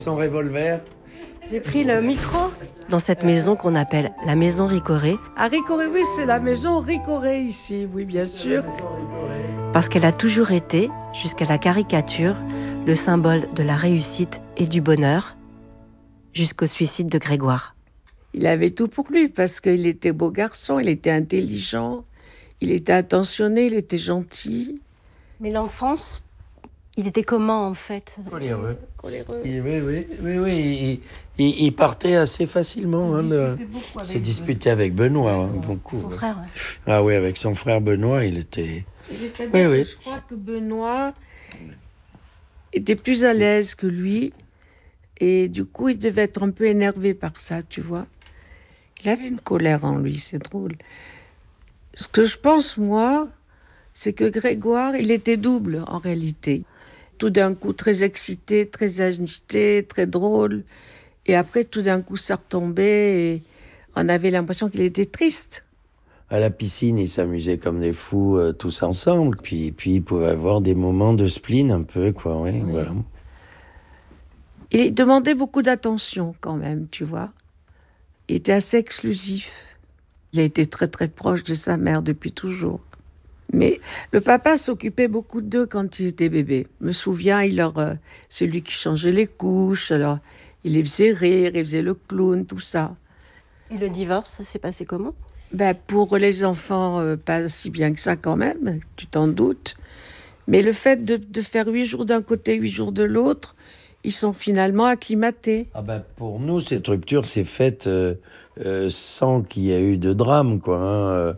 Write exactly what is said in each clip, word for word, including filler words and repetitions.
Son revolver. J'ai pris le micro. Dans cette maison qu'on appelle la maison Ricoré. À Ricoré, oui, c'est la maison Ricoré ici, oui, bien sûr. Parce qu'elle a toujours été, jusqu'à la caricature, le symbole de la réussite et du bonheur, jusqu'au suicide de Grégoire. Il avait tout pour lui, parce qu'il était beau garçon, il était intelligent, il était attentionné, il était gentil. Mais l'enfance, il était comment en fait ? Coléreux. Coléreux. Oui, oui, oui, oui, oui. Il, il, il partait assez facilement. Il hein, de, s'est disputé avec Benoît, hein, beaucoup. Son ouais. frère, ouais. Ah oui, avec son frère Benoît, il était... Oui, oui. Je crois que Benoît était plus à l'aise que lui, et du coup, il devait être un peu énervé par ça, tu vois. Il avait une colère en lui, c'est drôle. Ce que je pense, moi, c'est que Grégoire, il était double, en réalité. Tout d'un coup, très excité, très agité, très drôle. Et après, tout d'un coup, ça retombait et on avait l'impression qu'il était triste. À la piscine, ils s'amusaient comme des fous euh, tous ensemble. Puis, puis, ils pouvaient avoir des moments de spleen un peu, quoi. Ouais, oui. Voilà. Il demandait beaucoup d'attention, quand même, tu vois. Il était assez exclusif. Il a été très, très proche de sa mère depuis toujours. Mais le papa s'occupait beaucoup d'eux quand ils étaient bébés. Je me souviens, il leur, euh, c'est lui qui changeait les couches. Alors, il les faisait rire, il faisait le clown, tout ça. Et le divorce, ça s'est passé comment ? Ben, pour les enfants, euh, pas si bien que ça quand même, tu t'en doutes. Mais le fait de, de faire huit jours d'un côté, huit jours de l'autre, ils sont finalement acclimatés. Ah ben, pour nous, cette rupture s'est faite euh, euh, sans qu'il y ait eu de drame, quoi. Hein.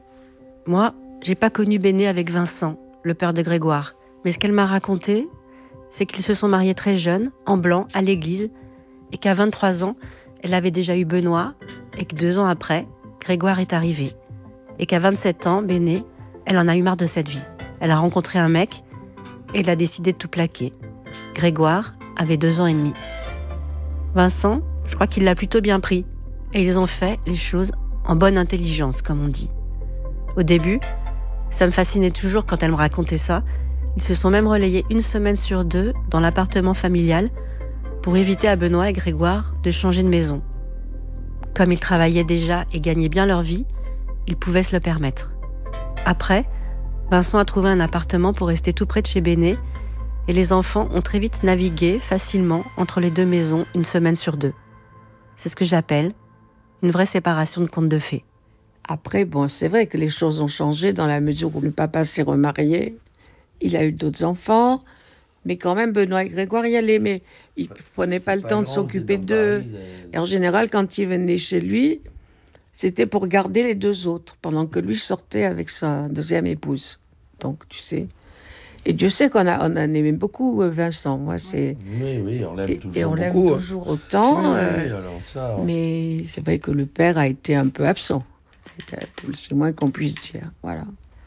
Moi, j'ai pas connu Béné avec Vincent, le père de Grégoire. Mais ce qu'elle m'a raconté, c'est qu'ils se sont mariés très jeunes, en blanc, à l'église, et qu'à vingt-trois ans, elle avait déjà eu Benoît, et que deux ans après, Grégoire est arrivé. Et qu'à vingt-sept ans, Béné, elle en a eu marre de cette vie. Elle a rencontré un mec, et elle a décidé de tout plaquer. Grégoire avait deux ans et demi. Vincent, je crois qu'il l'a plutôt bien pris, et ils ont fait les choses en bonne intelligence, comme on dit. Au début, ça me fascinait toujours quand elle me racontait ça. Ils se sont même relayés une semaine sur deux dans l'appartement familial pour éviter à Benoît et Grégoire de changer de maison. Comme ils travaillaient déjà et gagnaient bien leur vie, ils pouvaient se le permettre. Après, Vincent a trouvé un appartement pour rester tout près de chez Béné et les enfants ont très vite navigué facilement entre les deux maisons une semaine sur deux. C'est ce que j'appelle une vraie séparation de contes de fées. Après, bon, c'est vrai que les choses ont changé dans la mesure où le papa s'est remarié. Il a eu d'autres enfants, mais quand même, Benoît et Grégoire y allaient, mais ils ne prenaient pas le pas temps de s'occuper d'eux. Et en général, quand ils venaient chez lui, c'était pour garder les deux autres, pendant que lui sortait avec sa deuxième épouse. Donc, tu sais. Et Dieu sait qu'on a, on a aimé beaucoup Vincent. Moi, c'est... Oui, oui, on l'aime et, toujours et on l'aime beaucoup. toujours autant. Oui, euh, oui, alors ça, on... Mais c'est vrai que le père a été un peu absent. C'est le moins qu'on puisse dire. Voilà.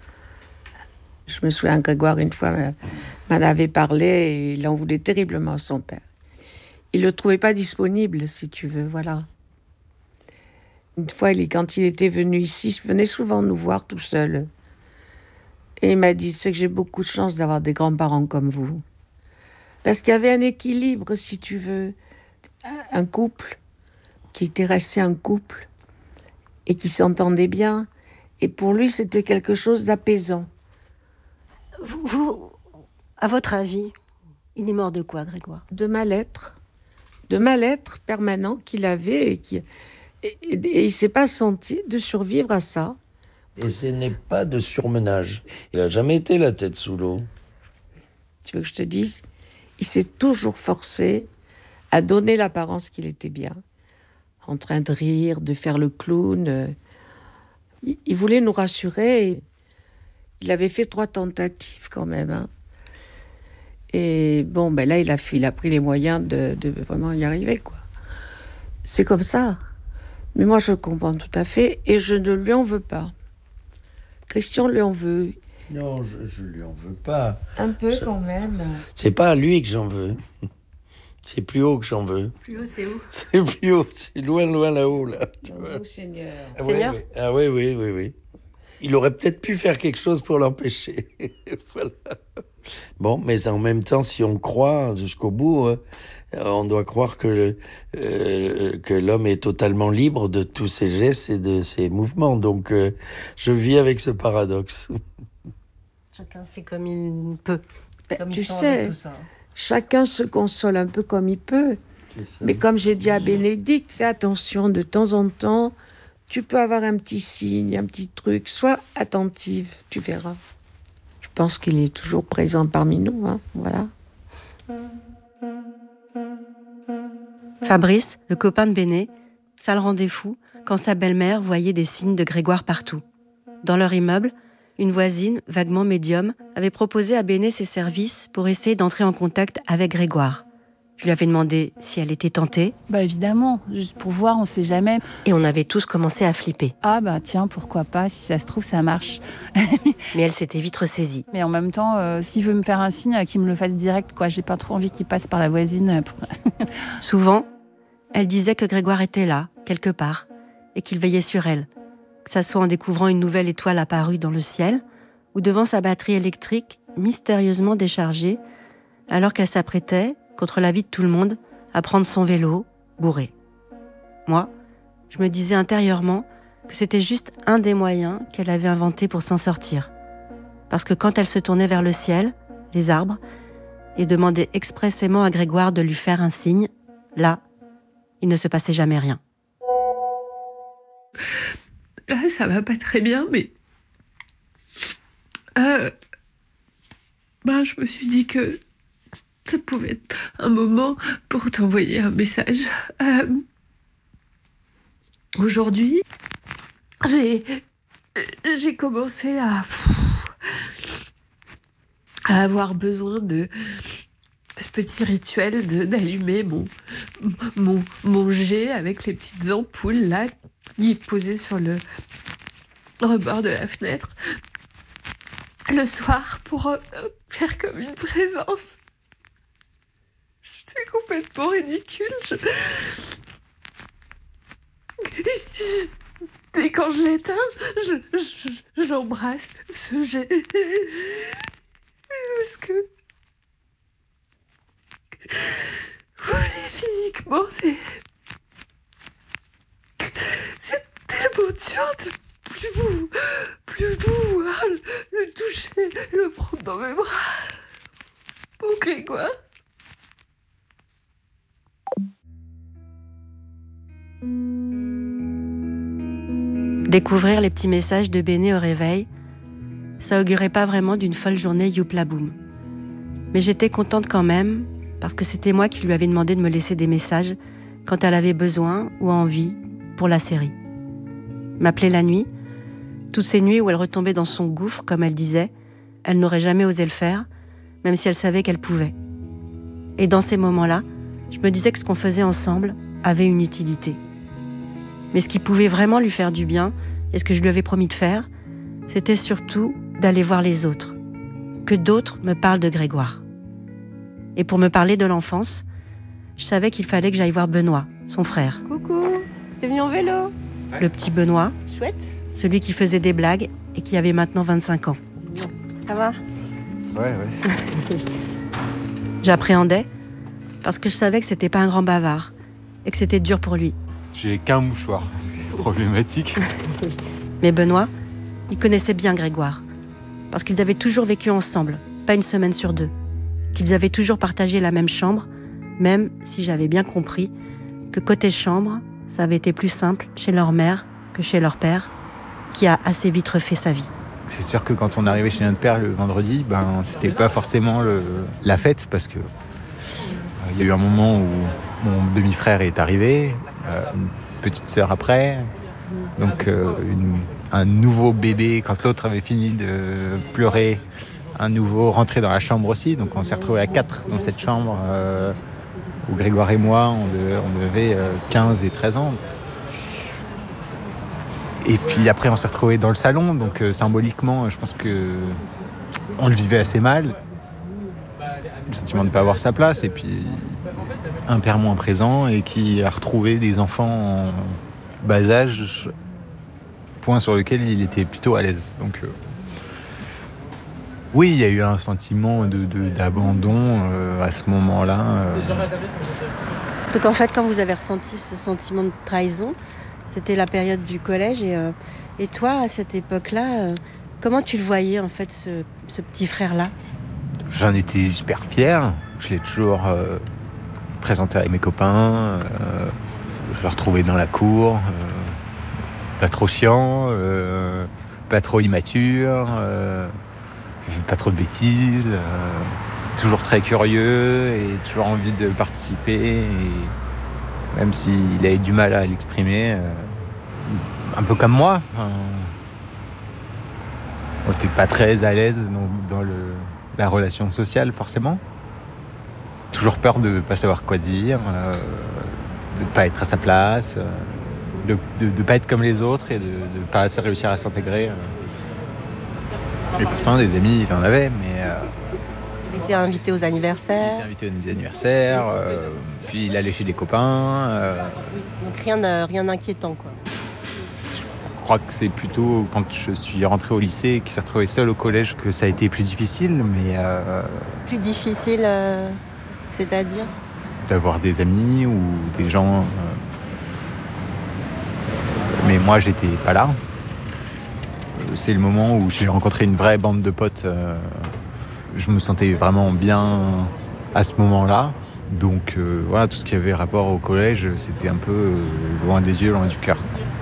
Je me souviens, Grégoire, une fois, m'en avait parlé et il en voulait terriblement à son père. Il ne le trouvait pas disponible, si tu veux, voilà. Une fois, il, quand il était venu ici, il venait souvent nous voir tout seul. Et il m'a dit, c'est que j'ai beaucoup de chance d'avoir des grands-parents comme vous. Parce qu'il y avait un équilibre, si tu veux. Un couple qui était resté un couple et qui s'entendait bien. Et pour lui, c'était quelque chose d'apaisant. Vous, vous, à votre avis, il est mort de quoi, Grégoire ? De mal-être. De mal-être permanent qu'il avait et, qui, et, et, et il ne s'est pas senti de survivre à ça. Et ce n'est pas de surmenage. Il n'a jamais été la tête sous l'eau. Tu veux que je te dise ? Il s'est toujours forcé à donner l'apparence qu'il était bien. En train de rire, de faire le clown. Il, il voulait nous rassurer. Et il avait fait trois tentatives quand même. Hein. Et bon, ben là, il a, il a pris les moyens de, de vraiment y arriver, quoi. C'est comme ça. Mais moi, je comprends tout à fait et je ne lui en veux pas. Christian lui en veut. Non, je ne lui en veux pas. Un peu je... quand même. C'est pas à lui que j'en veux. C'est plus haut que j'en veux. Plus haut, c'est où ? C'est plus haut, c'est loin, loin là-haut, là. Tu oh, vois. Seigneur. Ah, Seigneur oui, oui. Ah oui, oui, oui, oui. Il aurait peut-être pu faire quelque chose pour l'empêcher. Voilà. Bon, mais en même temps, si on croit jusqu'au bout, on doit croire que, le, euh, que l'homme est totalement libre de tous ses gestes et de ses mouvements. Donc, euh, je vis avec ce paradoxe. Chacun fait comme il peut. Comme tu il sent sais, avec tout ça. Chacun se console un peu comme il peut. Mais comme j'ai dit à Bénédicte, fais attention, de temps en temps, tu peux avoir un petit signe, un petit truc. Sois attentive, tu verras. Je pense qu'il est toujours présent parmi nous, hein, voilà. Fabrice, le copain de Béné, ça le rendait fou quand sa belle-mère voyait des signes de Grégoire partout. Dans leur immeuble, une voisine, vaguement médium, avait proposé à Béné ses services pour essayer d'entrer en contact avec Grégoire. Je lui avais demandé si elle était tentée. Bah évidemment, juste pour voir, on sait jamais. Et on avait tous commencé à flipper. Ah bah tiens, pourquoi pas, si ça se trouve, ça marche. Mais elle s'était vite ressaisie. Mais en même temps, euh, s'il veut me faire un signe, qu'il me le fasse direct, quoi. J'ai pas trop envie qu'il passe par la voisine. Pour... Souvent, elle disait que Grégoire était là, quelque part, et qu'il veillait sur elle. Que ça soit en découvrant une nouvelle étoile apparue dans le ciel, ou devant sa batterie électrique mystérieusement déchargée, alors qu'elle s'apprêtait, contre l'avis de tout le monde, à prendre son vélo, bourré. Moi, je me disais intérieurement que c'était juste un des moyens qu'elle avait inventé pour s'en sortir. Parce que quand elle se tournait vers le ciel, les arbres, et demandait expressément à Grégoire de lui faire un signe, là, il ne se passait jamais rien. Là, ça va pas très bien, mais... Euh... Ben, je me suis dit que ça pouvait être un moment pour t'envoyer un message. Euh, aujourd'hui, j'ai, j'ai commencé à, à avoir besoin de ce petit rituel de, d'allumer mon, mon, mon jet avec les petites ampoules là, qui est posé sur le rebord de la fenêtre le soir pour euh, faire comme une présence. C'est complètement ridicule. Je... Je... Et quand je l'éteins, je, je, je, je l'embrasse, ce jet. Parce que... Physiquement, c'est... C'est tellement dur de plus vous, plus vous voir, le, le toucher, le prendre dans mes bras. Mon Grégoire. Découvrir les petits messages de Béné au réveil, ça augurait pas vraiment d'une folle journée youpla boum. Mais j'étais contente quand même, parce que c'était moi qui lui avais demandé de me laisser des messages quand elle avait besoin ou envie pour la série. M'appeler la nuit, toutes ces nuits où elle retombait dans son gouffre, comme elle disait, elle n'aurait jamais osé le faire, même si elle savait qu'elle pouvait. Et dans ces moments-là, je me disais que ce qu'on faisait ensemble avait une utilité. Mais ce qui pouvait vraiment lui faire du bien, et ce que je lui avais promis de faire, c'était surtout d'aller voir les autres. Que d'autres me parlent de Grégoire. Et pour me parler de l'enfance, je savais qu'il fallait que j'aille voir Benoît, son frère. Coucou, t'es venu en vélo? Le petit Benoît, Chouette. celui qui faisait des blagues et qui avait maintenant vingt-cinq ans. Ça va? Ouais, ouais. J'appréhendais parce que je savais que c'était pas un grand bavard et que c'était dur pour lui. J'ai qu'un mouchoir, ce qui est problématique. Mais Benoît, il connaissait bien Grégoire parce qu'ils avaient toujours vécu ensemble, pas une semaine sur deux. Qu'ils avaient toujours partagé la même chambre, même si j'avais bien compris que côté chambre, ça avait été plus simple chez leur mère que chez leur père, qui a assez vite refait sa vie. C'est sûr que quand on arrivait chez notre père le vendredi, ben, c'était pas forcément le, la fête, parce que euh, il y a eu un moment où mon demi-frère est arrivé, euh, une petite sœur après, donc euh, une, un nouveau bébé quand l'autre avait fini de pleurer, un nouveau rentré dans la chambre aussi, donc on s'est retrouvés à quatre dans cette chambre euh, où Grégoire et moi, on, de, on avait euh, quinze et treize ans. Et puis après, on s'est retrouvés dans le salon, donc euh, symboliquement, je pense que on le vivait assez mal. Le sentiment de ne pas avoir sa place, et puis un père moins présent et qui a retrouvé des enfants en bas âge, point sur lequel il était plutôt à l'aise. Donc, euh, Oui, il y a eu un sentiment de, de, d'abandon euh, à ce moment-là. Euh. Donc en fait, quand vous avez ressenti ce sentiment de trahison, c'était la période du collège. Et, euh, et toi, à cette époque-là, euh, comment tu le voyais, en fait, ce, ce petit frère-là ? J'en étais super fier. Je l'ai toujours euh, présenté avec mes copains. Euh, je le retrouvais dans la cour. Euh, pas trop chiant, euh, pas trop immature, euh, pas trop de bêtises. Euh, toujours très curieux et toujours envie de participer. Et même s'il avait du mal à l'exprimer, euh, un peu comme moi. Enfin, on n'était pas très à l'aise dans, dans le, la relation sociale, forcément. Toujours peur de ne pas savoir quoi dire, euh, de ne pas être à sa place, euh, de ne pas être comme les autres et de ne pas assez réussir à s'intégrer. Et pourtant, des amis, il en avait, mais... Euh, il était invité aux anniversaires. Il était invité aux anniversaires, euh, puis il allait chez des copains. Euh, Donc rien, de, rien d'inquiétant, quoi. Je crois que c'est plutôt quand je suis rentré au lycée et qu'il s'est retrouvé seul au collège que ça a été plus difficile, mais... Euh, plus difficile, euh, c'est-à-dire ? D'avoir des amis ou des gens... Euh, mais moi, j'étais pas là. C'est le moment où j'ai rencontré une vraie bande de potes. Euh, je me sentais vraiment bien à ce moment-là. Donc euh, voilà, tout ce qui avait rapport au collège, c'était un peu euh, loin des yeux, loin du cœur.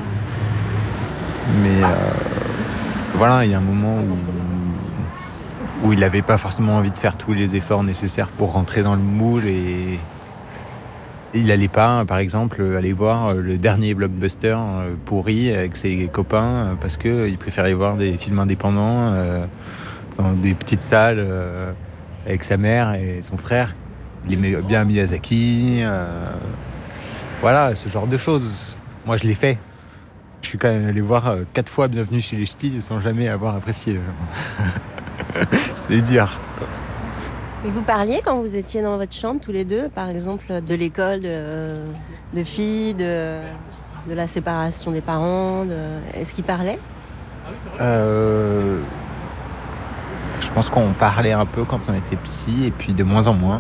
Mais euh, voilà, il y a un moment où, où il n'avait pas forcément envie de faire tous les efforts nécessaires pour rentrer dans le moule et il n'allait pas, par exemple, aller voir le dernier blockbuster pourri avec ses copains parce qu'il préférait voir des films indépendants euh, dans des petites salles euh, avec sa mère et son frère. Il aimait bien Miyazaki. Euh, voilà, ce genre de choses. Moi, je l'ai fait. Je suis quand même allé voir euh, quatre fois Bienvenue chez les Ch'tis sans jamais avoir apprécié. C'est dire. Et vous parliez quand vous étiez dans votre chambre, tous les deux, par exemple, de l'école, de, de filles, de, de la séparation des parents. De... Est-ce qu'ils parlaient ? euh, Je pense qu'on parlait un peu quand on était petits, et puis de moins en moins.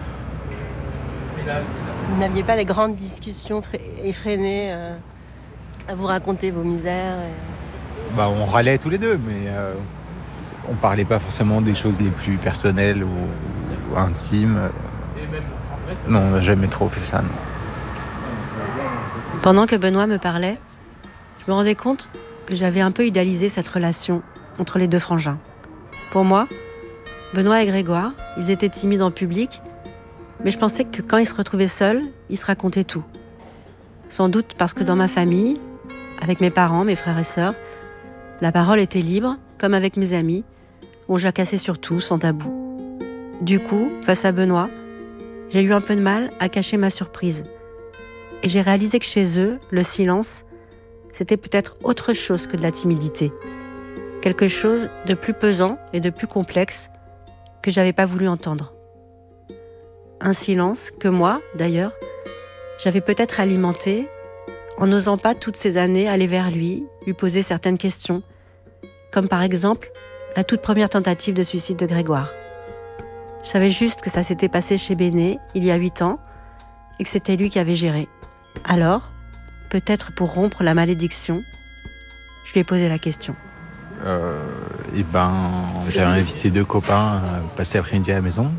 Vous n'aviez pas des grandes discussions effrénées euh, à vous raconter vos misères et... Bah, on râlait tous les deux, mais... Euh... On parlait pas forcément des choses les plus personnelles ou, ou intimes. Non, on n'a jamais trop fait ça, non. Pendant que Benoît me parlait, je me rendais compte que j'avais un peu idéalisé cette relation entre les deux frangins. Pour moi, Benoît et Grégoire, ils étaient timides en public, mais je pensais que quand ils se retrouvaient seuls, ils se racontaient tout. Sans doute parce que dans ma famille, avec mes parents, mes frères et sœurs, la parole était libre, comme avec mes amis, on jacassait sur tout, sans tabou. Du coup, face à Benoît, j'ai eu un peu de mal à cacher ma surprise. Et j'ai réalisé que chez eux, le silence, c'était peut-être autre chose que de la timidité. Quelque chose de plus pesant et de plus complexe que j'avais pas voulu entendre. Un silence que moi, d'ailleurs, j'avais peut-être alimenté en n'osant pas toutes ces années aller vers lui, lui poser certaines questions, comme par exemple la toute première tentative de suicide de Grégoire. Je savais juste que ça s'était passé chez Béné, il y a huit ans, et que c'était lui qui avait géré. Alors, peut-être pour rompre la malédiction, je lui ai posé la question. Euh, et ben, j'avais invité deux copains à passer l'après-midi à la maison.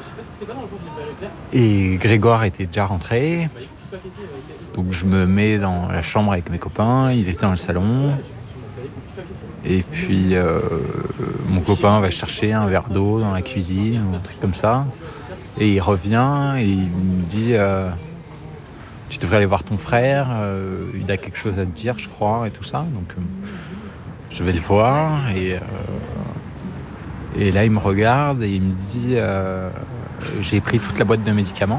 Et Grégoire était déjà rentré. Donc je me mets dans la chambre avec mes copains, il était dans le salon. Et puis euh, mon copain va chercher un verre d'eau dans la cuisine ou un truc comme ça. Et il revient et il me dit euh, tu devrais aller voir ton frère, euh, il a quelque chose à te dire je crois et tout ça. Donc euh, je vais le voir et, euh, et là il me regarde et il me dit euh, j'ai pris toute la boîte de médicaments.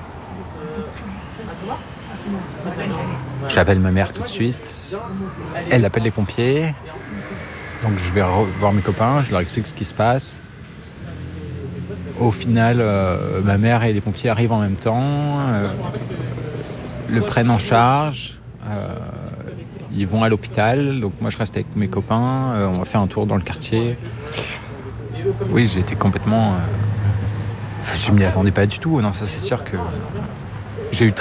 J'appelle ma mère tout de suite. Elle appelle les pompiers. Donc je vais voir mes copains, je leur explique ce qui se passe. Au final, euh, ma mère et les pompiers arrivent en même temps, euh, le prennent en charge. Euh, ils vont à l'hôpital. Donc moi je reste avec mes copains. Euh, on va faire un tour dans le quartier. oui, j'ai été complètement... Euh, je m'y attendais pas du tout. Non, ça c'est sûr que j'ai eu très